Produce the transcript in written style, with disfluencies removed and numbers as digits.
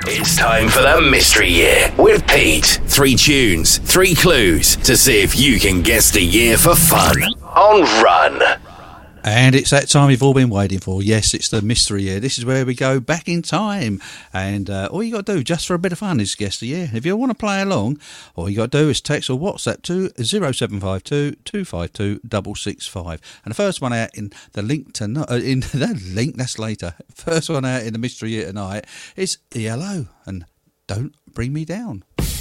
It's time for the Mystery Year with Pete. 3 tunes, 3 clues to see if you can guess the year for fun on Run. And it's that time you've all been waiting for. Yes, it's the Mystery Year. This is where we go back in time. And all you got to do, just for a bit of fun, is guess the year. If you want to play along, all you got to do is text or WhatsApp to 0752 252 665. And the first one out in the link tonight, that's later. First one out in the Mystery Year tonight is ELO and Don't Bring Me Down.